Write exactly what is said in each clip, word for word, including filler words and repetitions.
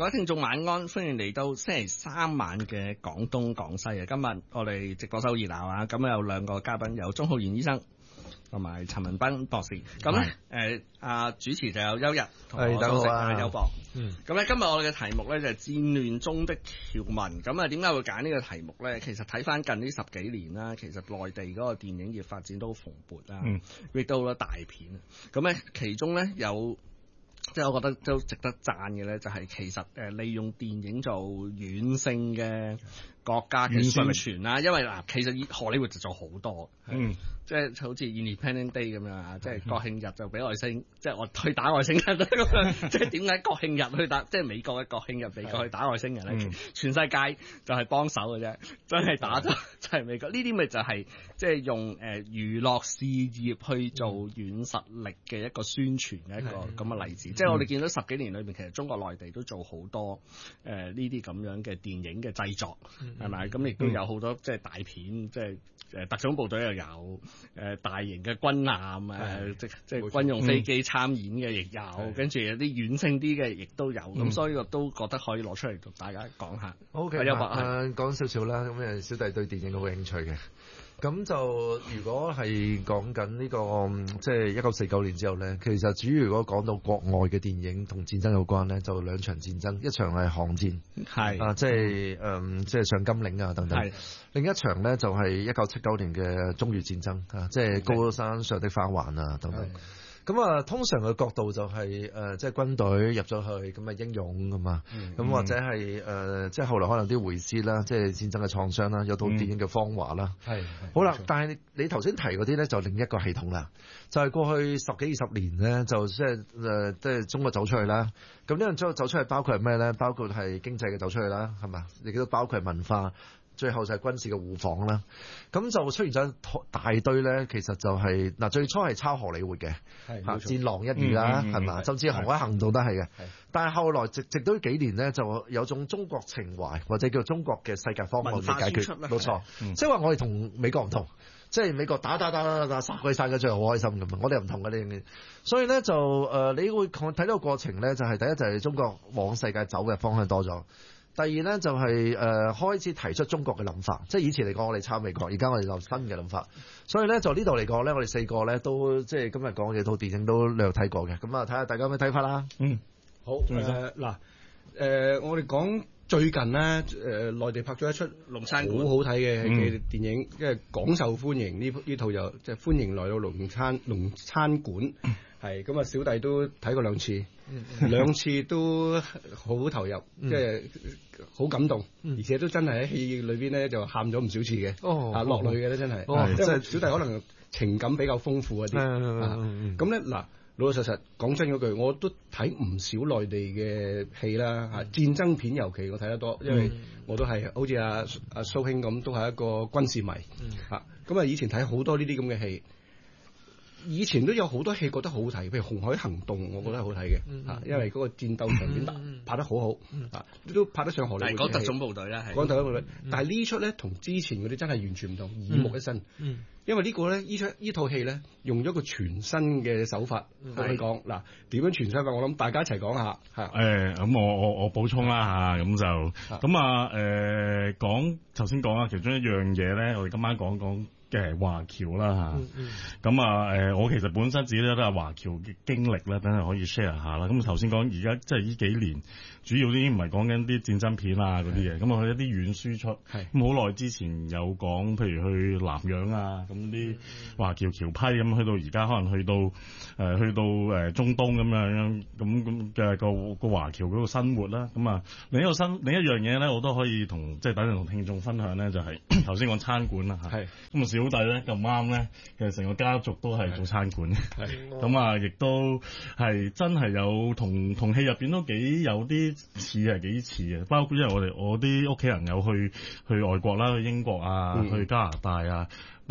各位聽眾晚安，歡迎嚟到星期三晚嘅廣東廣西啊！今日我哋直播室好熱鬧啊！咁有兩個嘉賓，有鍾浩然醫生同埋陳文彬博士。咁咧，誒啊主持就有邱日同我主席啊邱博。嗯。咁咧，今日我哋嘅題目咧就係戰亂中的僑民。咁啊，點解會揀呢個題目咧？其實睇翻近呢十幾年啦，其實內地嗰個電影業發展都好蓬勃啦，亦都好多大片。咁咧，其中咧有。即係我覺得都值得讚嘅咧，就係其實誒利用電影做軟性嘅國家嘅宣傳啦。因為嗱，其實荷里活就做好多，嗯，即係好似 Independence Day 咁樣啊，即係國慶日就俾外星，即係我去打外星人咁樣。即係點解國慶日去打，即係美國嘅國慶日美國去打外星人咧？全世界就係幫手嘅啫，真係打咗就係美國。呢啲咪就係即係用誒娛樂事業去做軟實力嘅一個宣傳嘅一個咁嘅例子。即係我哋見到十幾年裏面，其實中國內地都做好多誒呢啲咁樣嘅電影嘅製作，係咪？咁亦都有好多即係大片，即係誒特種部隊又有誒、呃、大型嘅軍艦誒、呃，即即係軍用飛機參演嘅亦有，跟住有啲軟性啲嘅亦都有。咁、嗯、所以我都覺得可以攞出嚟同大家講下。 O K，誒講少少啦。咁誒小弟對電影好興趣嘅。咁就如果係講緊呢個即係一九四九年之後咧，其實主要如果講到國外嘅電影同戰爭有關咧，就兩場戰爭，一場係巷戰，係啊，即係誒即係上甘嶺啊等等，另一場咧就係一九七九年嘅中越戰爭啊，即係高山上的花環啊等等。咁啊，通常嘅角度就係、是、誒、呃，即係軍隊入咗去，咁啊英勇㗎嘛，咁、嗯、或者係誒、呃，即係後來可能啲回師啦，即係戰爭嘅創傷啦，有套電影叫《芳華》啦，係、嗯，好啦，但係你頭先提嗰啲咧就另一個系統啦，就係、是、過去十幾二十年咧，就即係誒，即係中國走出去啦，咁呢樣走走出去包括係咩咧？包括係經濟嘅走出去啦，係嘛？亦都包括係文化。最後就係軍事嘅互訪啦，咁就出現咗大堆咧。其實就係、是、嗱，最初係抄荷里活嘅，係戰狼一二啦，係、嗯、嘛，甚至紅海行動都係嘅。但係後來直直到幾年咧，就有種中國情懷或者叫中國嘅世界方案嘅解決，冇錯。即係話我哋同美國唔同，即係美國打打打打打殺鬼晒嘅，最後好開心咁啊！我哋又唔同嘅呢，所以咧就誒、呃，你會睇到個過程咧，就係、是、第一就係中國往世界走嘅方向多咗。第二咧就係、是、誒、呃、開始提出中國嘅諗法，即係以前嚟講我哋抄美國，而家我哋就新嘅諗法。所以咧就呢度嚟講咧，我哋四個咧都即係今日講嘅套電影都略有睇過嘅。咁啊睇下大家有咩睇法啦。嗯， 好誒嗱誒，我哋講最近咧誒內地拍咗一出龍餐館好好睇嘅嘅電影，即係廣受歡迎。呢呢套就即係歡迎來到龍餐龍餐館。係咁啊！小弟都睇過兩次，兩次都好投入，即係好感動，嗯、而且都真係喺戲裏邊咧就喊咗唔少次嘅，哦、啊落淚嘅咧真係，即係小弟可能情感比較豐富一啲。咁咧嗱，老老實實講真嗰句，我都睇唔少內地嘅戲啦，嚇、嗯、戰爭片尤其我睇得多，因為我都係好似阿阿蘇兄咁，都係一個軍事迷嚇。咁啊，以前睇好多呢啲咁嘅戲。以前都有好多戲覺得好睇，譬如《紅海行動》，我覺得好睇嘅，嚇、嗯，因為嗰個戰鬥場面拍得好好，嚇、嗯，都拍得上荷里活。 係講特種部隊啦，係講特種部隊，嗯、但係呢出咧同之前嗰啲真係完全唔同，耳目一新。嗯嗯、因為這個呢個咧，呢出呢套戲咧，用咗個全新嘅手法去講。嗱，點樣全新法？我諗大家一齊講下。係誒，咁我我我補充啦嚇，咁就咁啊誒，講頭先講啊，其中一樣嘢咧，我哋今晚講講。嘅華僑啦嚇，咁啊誒，我其實本身自己都係華僑嘅經歷啦，等係可以 share 下啦。咁頭先講而家即係呢幾年，主要啲唔係講緊啲戰爭片啊嗰啲嘢，咁啊去一啲軟輸出。係咁好耐之前有講，譬如去南洋啊，咁啲華僑僑批咁，去到而家可能去到誒、呃、去到誒中東咁樣咁咁嘅個個華僑嗰個生活啦。咁啊另一個新另一樣嘢咧，我都可以同即係等陣同聽眾分享咧，就係頭先講餐館啦嚇。係咁啊小弟咧咁啱咧，其實成個家族都係做餐館嘅，咁啊亦都係真係有同同戲入邊都幾有啲似係幾似嘅，包括因為我哋我啲屋企人有去去外國啦，去英國啊，嗯、去加拿大啊。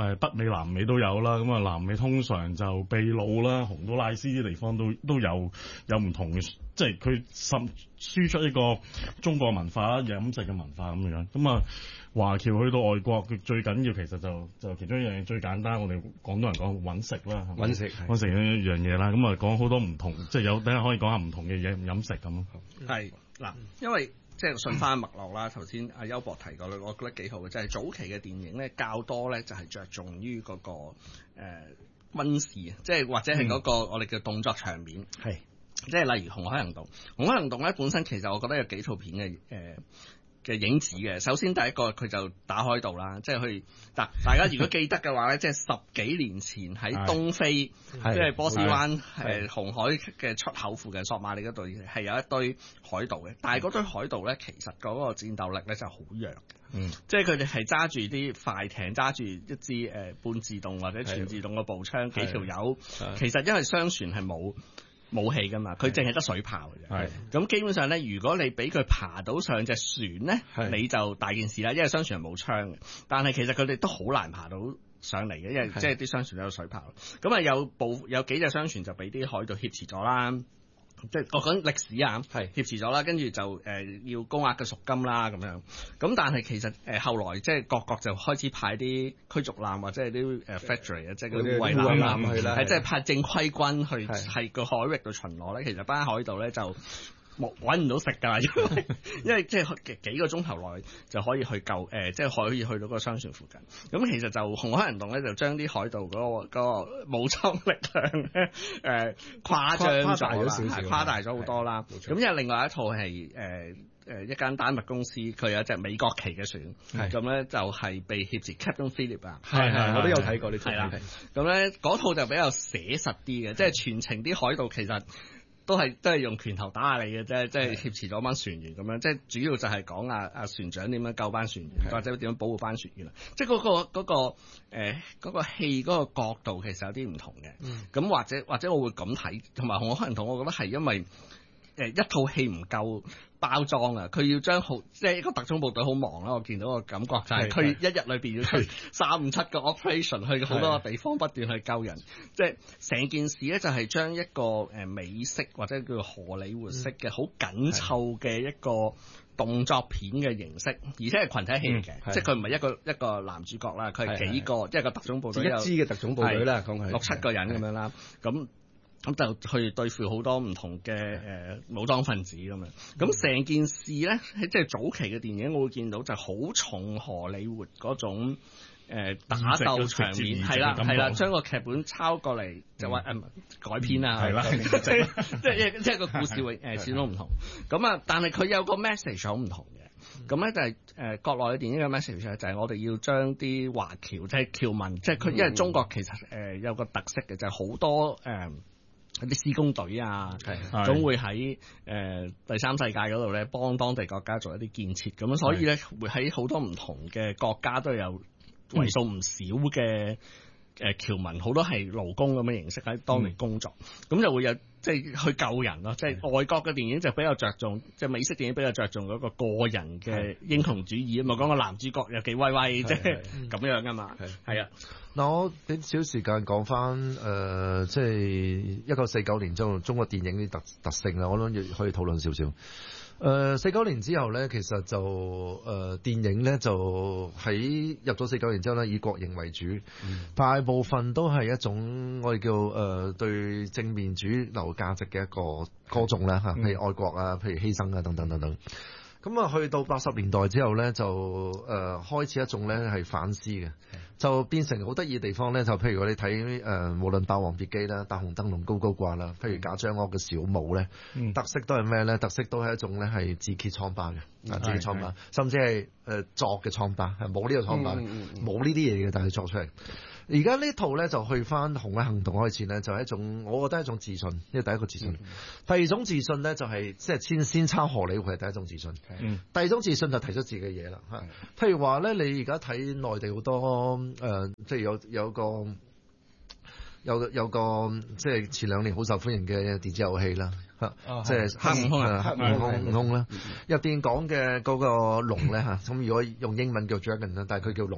誒北美、南美都有啦。咁啊，南美通常就秘魯啦、洪都拉斯啲地方都都有有唔同嘅，即係佢滲輸出一個中國文化啦、飲食嘅文化咁樣。咁啊，華僑去到外國，佢最緊要其實就就其中一樣嘢最簡單，我哋廣東人講揾食啦， 揾食揾食一樣嘢啦。咁啊，講好多唔同，即係有等下可以講下唔同嘅嘢飲食咁咯。 係嗱，因為即係順翻脈絡啦。頭先阿邱博提過，我覺得幾好嘅，就係、是、早期嘅電影咧較多咧就係着重於嗰、那個誒軍事，即係或者係嗰個我哋嘅動作場面，係、嗯、即係例如《紅海行動》。《紅海行動》咧本身其實我覺得有幾套片嘅誒。呃嘅影子嘅，首先第一個佢就打海盜啦，即係去嗱，大家如果記得嘅話咧，即係十幾年前喺東非，即係波斯灣誒紅海嘅出口附近索馬里嗰度係有一堆海盜嘅，但係嗰堆海盜咧其實嗰個戰鬥力咧就好弱嘅，嗯，即係佢哋係揸住啲快艇，揸住一支誒、呃、半自動或者全自動嘅步槍，幾條友，其實因為商船係冇武器噶嘛，佢淨係得水炮嘅啫。係咁基本上咧，如果你俾佢爬到上隻船咧，你就大件事啦，因為商船係冇槍嘅。但係其實佢哋都好難爬到上嚟嘅，因為即係啲商船都有水炮。咁啊有部有幾隻商船就俾啲海盜挾持咗啦。即係我講歷史啊，係挾持咗啦，跟住就誒、呃、要高額嘅贖金啦咁樣。咁但係其實誒、呃、後來即係各國就開始派啲驅逐艦或者係啲誒 factory 啊，即係嗰啲護衛艦去啦，係即係派正規軍去喺個海域度巡邏咧。其實班海盜咧就冇揾唔到食㗎，因為因為即係幾個鐘頭內就可以去救誒、呃，即係可以去到個商船附近。咁其實就紅海行動咧，就將啲海盜嗰、嗰個嗰個武裝力量咧誒、呃、誇張咗啦，係誇大咗好多啦。咁因為另外一套係誒誒一間丹麥公司，佢有一隻美國旗嘅船，咁咧就係被挾持 Captain Philip 啊， 係係我都有睇過呢套。 係啦，咁咧嗰套就比較寫實啲嘅，即係全程啲海盜其實。都係都係用拳頭打下你嘅啫，即係挾持咗班船員咁樣，即係主要就係講啊啊船長點樣救班船員，或者點樣保護班船員啦。即係嗰、嗰個嗰、嗰個誒嗰、呃嗰個戲嗰個角度其實有啲唔同嘅。咁、嗯、或者或者我會咁睇，同埋我可能同我覺得係因為誒、呃、一套戲唔夠包裝啊，佢要將好即係一個特種部隊好忙啦。我見到個感覺就係佢一日裏邊要出三五七個 operation 去好多個地方不斷去救人，即係成件事咧就係將一個誒美式或者叫做荷里活式嘅好緊湊嘅一個動作片嘅形式，而且係群體戲嚟嘅，嗯、即係佢唔係一個一個男主角啦，佢係幾個即係個特種部隊有一支嘅特種部隊啦，講係六七個人咁樣啦，咁。咁就去對付好多唔同嘅誒、呃、武裝分子咁樣，咁成件事咧喺即係早期嘅電影，我會見到就好重荷里活嗰種、呃、打鬥場面，係啦係啦，將個劇本抄過嚟就話誒、嗯、改編啊，係啦，即係即係即係個故事會誒始終唔同。咁啊，但係佢有個 message 好唔同嘅，咁咧就係、是、誒、呃、國內嘅電影嘅 message 就係我哋要將啲華僑即係僑民，即係佢因為中國其實誒、呃、有個特色嘅就係、是、好多誒。呃啲施工隊啊，總會喺誒、呃、第三世界嗰度咧幫當地國家做一啲建設，咁所以咧會喺好多唔同嘅國家都有為數唔少嘅誒僑民，好多係勞工咁嘅形式喺當地工作，咁、嗯、就會有即係、就是、去救人咯。即、就、係、是、外國嘅電影就比較着重，即、就、係、是、美式電影比較着重嗰個個人嘅英雄主義啊嘛，講個男主角有幾威威，即係咁樣噶嘛，係啊。 嗱，我俾少時間講翻誒，即係一九四九年之後中國電影啲特特性啦，我諗要可以討論少少。誒四九年之後咧，其實就誒、呃、電影咧就喺入咗四九年之後咧，以國營為主，嗯、大部分都係一種我哋叫誒、呃、對正面主流價值嘅一個歌頌啦嚇，譬如愛國啊，譬如犧牲啊等等等等。咁啊，去到八十年代之後咧，就誒、呃、開始一種咧係反思嘅，就變成好得意嘅地方咧。就譬如你睇誒、呃，無論《霸王別姬》啦，《大紅燈籠高高掛》啦，譬如賈樟柯嘅小武咧，嗯、特色都係咩咧？特色都係一種咧係自揭瘡疤嘅，啊自揭瘡疤，甚至係誒、呃、作嘅瘡疤，係冇呢個瘡疤，冇呢啲嘢嘅，但係作出嚟。而家呢套咧就去翻紅海行動開始咧，就係、是、一種我覺得係一種自信，呢個第一個自信。嗯、第二種自信咧就係即係先先抄荷里活係第一種自信。嗯、第二種自信就提出自己嘅嘢啦嚇。嗯、譬如話咧，你而家睇內地好多誒、呃，即係有有個有有個即係前兩年好受歡迎嘅電子遊戲啦嚇，哦、即係黑悟空啊，黑悟空悟空啦。入邊講嘅嗰個龍咧嚇，咁如果用英文叫 dragon 啦，但係佢叫龍。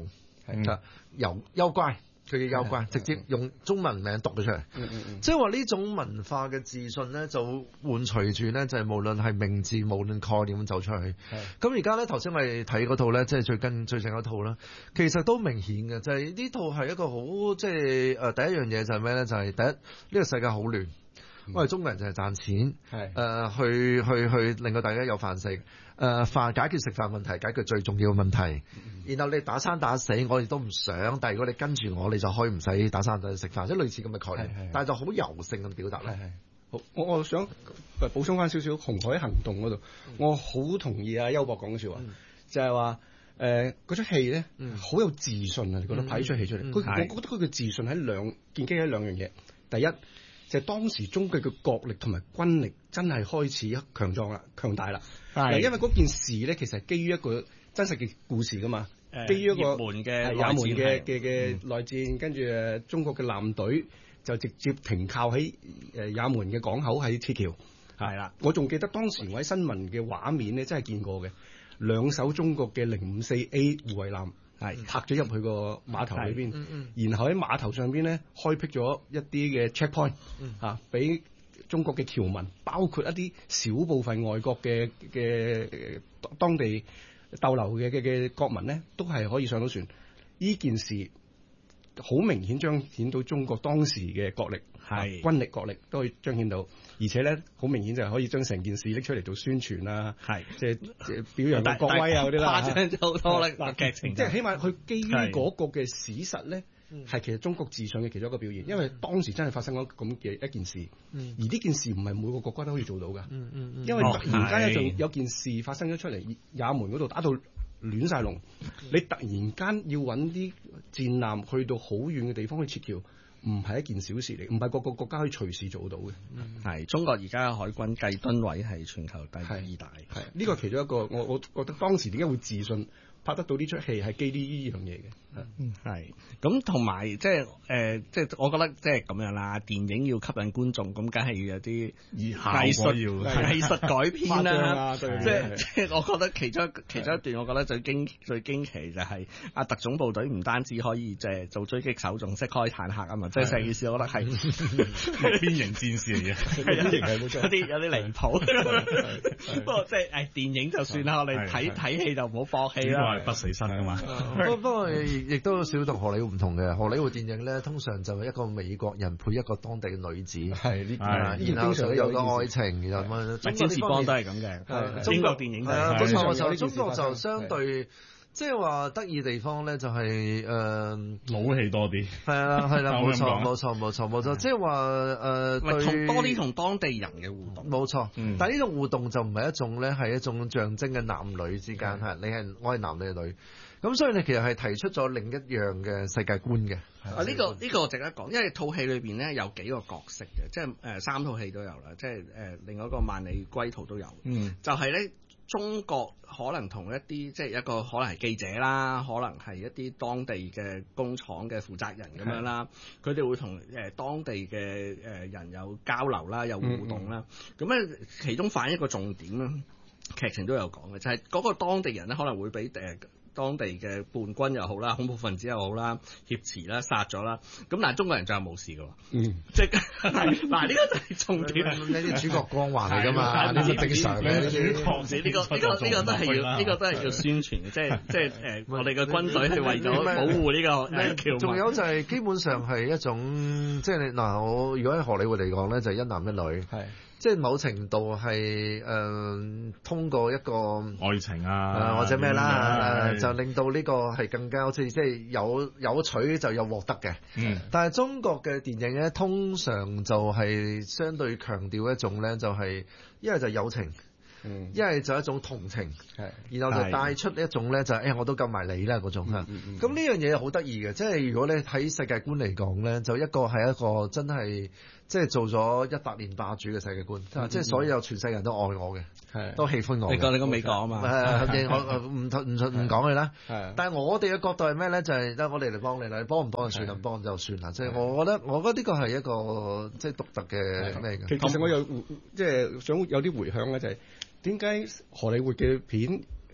係就由幽乖。佢嘅幽乖，直接用中文名讀咗出嚟， 嗯嗯嗯、 即係話呢種文化嘅自信咧，就伴隨住咧，就係、是、無論係名字，無論概念咁走出去。咁而家咧，頭先我哋睇嗰套咧，即係最近最近嗰套啦，其實都明顯嘅，就係、是、呢套係一個好即係誒第一樣嘢就係咩咧？就係、是、第一呢、這個世界好亂。我哋中國人就係賺錢，誒、呃、去去去令到大家有飯食，誒、呃、飯解決食飯問題，解決最重要嘅問題。然後你打生打死，我哋都唔想，但係如果你跟住我，你就可以唔使打生打死食飯，即係類似咁嘅概念。但係就好柔性咁表達咧。 好，我我想補充翻少少《紅海行動》嗰度，我好同意阿邱博講嘅説話，嗯、就係話誒嗰出戲咧好有自信啊！你覺得拍呢出戲出嚟，佢、嗯、我覺得佢嘅自信喺兩建基喺兩樣嘢，第一。就係當時中國嘅國力同埋軍力真係開始強壯啦、強大啦。係，因為嗰件事咧，其實係基於一個真實嘅故事噶嘛。誒，基於一個也門嘅也門嘅嘅嘅內戰，跟住誒中國嘅艦隊就直接停靠喺誒也門嘅港口喺鐵橋。係啦，我仲記得當時我喺新聞嘅畫面咧，真係見過嘅兩艘中國嘅零五四 A 護衛艦。係泊咗入去個碼頭裏邊，嗯嗯、然後喺碼頭上邊咧開闢咗一啲嘅 checkpoint 嚇，俾、啊、中國嘅僑民，包括一啲小部分外國嘅嘅當地逗留嘅嘅嘅國民咧，都係可以上到船。呢件事好明顯彰顯到中國當時嘅國力，係、啊、軍力國力都可以彰顯到，而且咧好明顯就係可以將成件事拎出嚟做宣傳啊，係即係即係表揚個國威啊嗰啲啦，誇張咗好多啦嗱劇情，即係起碼佢基於嗰個嘅史實咧，係其實中國自信嘅其中一個表現，因為當時真係發生咗咁嘅一件事，嗯、而呢件事唔係每個國家都可以做到㗎，嗯嗯嗯、因為突然間一種有件事發生咗出嚟，也門嗰度打到亂晒龍，你突然間要揾啲戰艦去到好遠嘅地方去撤僑，唔係一件小事嚟，唔係個個國家可以隨時做到嘅。係、嗯、中國而家嘅海軍計噸位係全球第二大，係呢、呢個其中一個。我我覺得當時點解會自信拍得到呢出戲係基於呢樣嘢嘅。嗯，係。咁同埋即係誒，即係我覺得即係咁樣啦。電影要吸引觀眾，咁梗係要有啲藝術要藝術改編啦。即係即係，我覺得其中其中一段，我覺得最驚最驚奇就係阿特種部隊唔單止可以即係做狙擊手，仲識開坦克啊嘛！即係成件事，我覺得係邊型戰士嚟嘅，邊型係冇錯，有啲有啲離譜。不過即係誒電影就算啦，我哋睇睇戲就唔好放棄啦。不死身㗎嘛。 不不過亦都少同荷里活唔同嘅，荷里活電影咧通常就係一個美國人配一個當地嘅女子，係呢件，然後就有個愛情，然後乜，詹士邦都係咁嘅，中國電影係冇錯冇錯，中國就相對即係話得意地方咧就係誒老戲多啲，係啊係啦冇錯冇錯冇錯冇錯，即係話誒同多啲同當地人嘅互動， 冇錯，但係呢種互動就唔係一種咧係一種象徵嘅男女之間係，你係我係男你係女。咁所以你其實係提出咗另一樣嘅世界觀嘅。 啊，呢、呢個呢、呢個值得講，因為套戲裏邊咧有幾個角色嘅，即係誒、呃、三套戲都有啦，即係誒、呃、另外一個萬里歸途都有。嗯，就係咧中國可能同一啲即係一個可能係記者啦，可能係一啲當地嘅工廠嘅負責人咁樣啦，佢哋的會同誒、呃、當地嘅誒人有交流啦，有互動啦。咁咧、嗯、其中反映一個重點啦，劇情都有講嘅，就係、是、嗰個當地人咧可能會俾誒。呃當地嘅叛軍又好啦，恐怖分子又好啦，挾持啦，殺咗啦，咁但係中國人就係冇事㗎喎。嗯，即係嗱呢個就係重點， 呢啲主角光環嚟㗎嘛，呢啲正常嘅。呢個呢個呢個呢個都係要呢個都係要宣傳嘅，即係即係誒，我哋嘅軍隊係為咗保護呢個。 仲有就係基本上係一種，即係嗱，我如果喺荷里活嚟講咧，就係一男一女。係。即係某程度係誒、呃、通過一個愛情啊， 呃、或者咩啦，誒就令到呢個係更加好似即係有有取就有獲得嘅。嗯，但係中國嘅電影咧，通常就係相對強調一種咧，就係一係就友情。嗯，一係就一種同情，係，然後就帶出一種咧就係、是、誒、哎、我都救埋你啦嗰種嚇，咁呢、嗯嗯、樣嘢好得意嘅，即係如果你睇世界觀嚟講咧，就一個係一個真係即係做咗一百年霸主嘅世界觀，嗯、即係所有全世界人都愛我嘅，係的，都喜歡我嘅。 你講你講美國啊嘛， 係，我唔唔唔講你啦，係。但係我哋嘅角度係咩咧？就係、是、得我哋嚟幫你啦，你幫唔幫就算啦，幫的就算啦。即係我覺得，我覺得呢個係一個即係獨特嘅咩嘅。 其實我有即係想有啲回響咧，就係、是。點解荷里活嘅片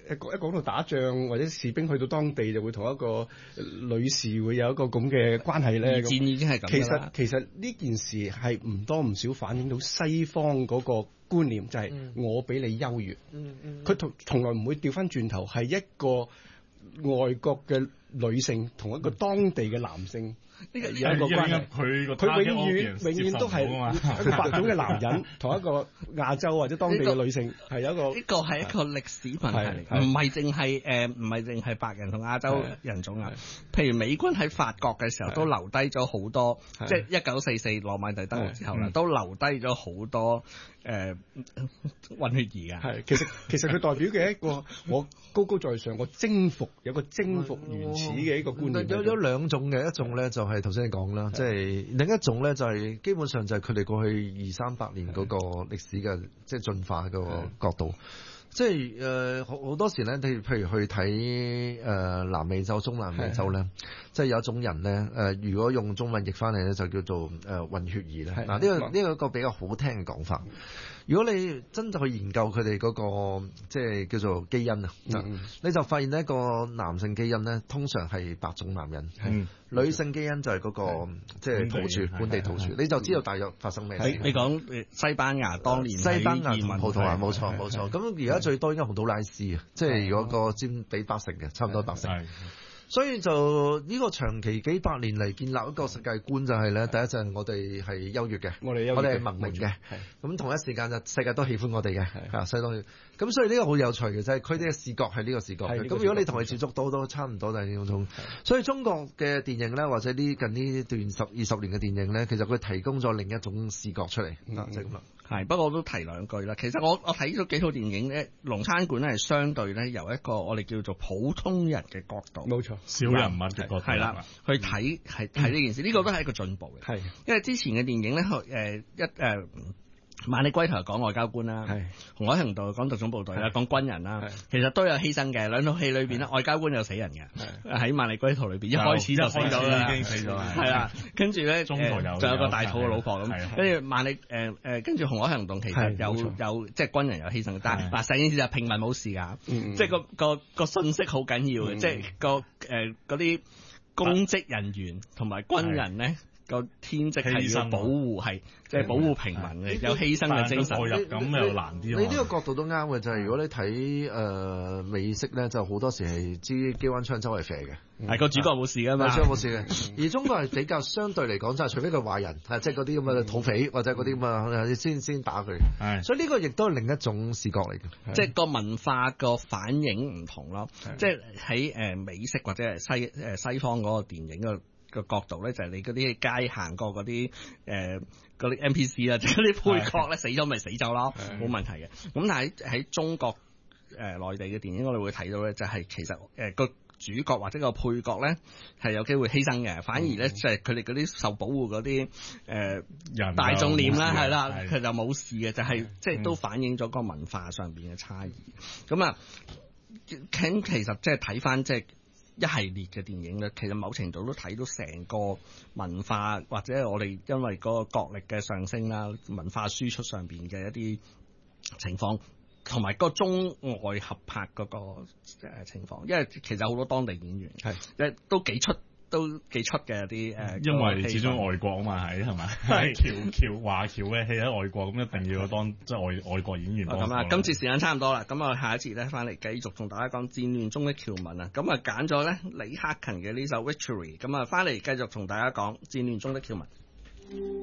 一講一講到打仗或者士兵去到當地就會同一個女士會有一個咁嘅關係咧。 戰已經係咁其實其實呢件事係唔多唔少反映到西方嗰個觀念，就係我比你優越。佢從從來唔會調翻轉頭，係一個外國嘅女性同一個當地嘅男性。呢個有一個關係， 佢佢永遠永遠都係一個白種嘅男人同一個亞洲或者當地嘅女性係有一個。 呢個係一個歷史問題嚟，唔係淨係誒，唔係淨係白人同亞洲人種啊。譬如美軍喺法國嘅時候都留低咗好多，即係一九四四諾曼第登陸之後啦，都留低咗好多誒混血兒啊。 係其實其實佢代表嘅一個我高高在上，我征服有個征服原始嘅一個觀念。 有有兩種嘅，一種咧就係頭先你講啦，即係另一種咧就係基本上就係佢哋過去二三百年嗰個歷史嘅即係進化個角度。即係誒好好多時咧，你譬如去睇誒、呃、南美洲、中南美洲咧，即係有一種人咧誒、呃，如果用中文譯翻嚟咧，就叫做誒、呃、混血兒咧。嗱呢、這個呢、這個一個比較好聽嘅講法。如果你真就去研究佢哋嗰個即係叫做基因啊，嗯、你就發現呢個男性基因咧，通常係白種男人，嗯、女性基因就係嗰、那個即係土著本地土著，你就知道大約發生咩事。 你講西班牙當年西班牙同葡萄牙冇錯冇錯，咁而家最多應該洪都拉斯啊，即係如果個佔比八成嘅，差唔多八成。所以就呢個長期幾百年嚟建立一個世界觀就係咧，第一就係我哋係優越嘅，我哋我哋係文明嘅，咁同一時間就世界都喜歡我哋嘅，嚇西方。咁所以呢個好有趣嘅就係佢哋嘅視覺係呢個視覺嘅。咁如果你同佢接觸到都差唔多就係呢種。所以中國嘅電影咧，或者呢近呢段十二十年嘅電影咧，其實佢提供咗另一種視覺出嚟，就係咁啦。 係，不過我都提兩句啦。其實我我睇咗幾套電影咧，《龍餐館》咧係相對咧由一個我哋叫做普通人嘅角度， 冇錯， 小人物嘅角度係啦，去睇係睇呢件事，呢、嗯、個都係一個進步嘅。係，因為之前嘅電影咧，誒、呃、一誒。呃萬里歸頭講外交官啦，紅海行動講特種部隊啦，講軍人啦，其實都有犧牲嘅。兩套戲裏邊咧，外交官有死人嘅，喺萬里歸頭裏邊一開始就死咗啦，已經死咗啦，係啦。跟住咧，中途有仲有個大肚嘅老婆咁，跟住萬里誒誒，跟住紅海行動其實有有即係軍人有犧牲，但係嗱成件事就平民冇事㗎，即係個個個信息好緊要嘅，即係個誒嗰啲公職人員同埋軍人咧。個天職係要保護，係即係保護平民嘅，有犧牲嘅精神。入咁又難啲。 你呢個角度都啱嘅，就係、是、如果你睇誒、呃、美式咧，就好多時係支機關槍周圍射嘅， 係個主角冇事㗎嘛， 主角冇事嘅。而中國係比較相對嚟講，就係除非佢壞人，係即係嗰啲咁嘅土匪或者嗰啲咁啊，先先打佢。係，所以呢個亦都係另一種視覺嚟嘅， 即係個文化個反應唔同咯。即係喺誒美式或者係西誒西方嗰個電影嘅。個角度咧就係你嗰啲街行過嗰啲誒嗰啲 N P C 啦，即係嗰啲配角咧死咗咪死咗咯，冇問題嘅。咁但係喺中國誒內地嘅電影，我哋會睇到咧就係其實誒個主角或者個配角咧係有機會犧牲嘅，反而咧就係佢哋嗰啲受保護嗰啲誒大眾臉啦，係啦，佢就冇事嘅，就係即係都反映咗個文化上邊嘅差異。咁啊，咁其實即係睇翻即係。一系列嘅電影咧，其實某程度都睇到成個文化，或者我哋因為嗰個國力嘅上升啦，文化輸出上邊嘅一啲情況，同埋個中外合拍嗰個誒情況，因為其實好多當地演員係誒都幾出。都幾出嘅啲誒， 因為始終外國啊嘛，係係咪？係僑僑華僑嘅戲喺外國，咁一定要當即係外外國演員。 咁啊，今次時間差唔多啦，咁啊下一次咧翻嚟繼續同大家講戰亂中的僑民啊，咁啊揀咗咧李克勤嘅呢首 Victory，咁啊翻嚟繼續同大家講戰亂中的僑民。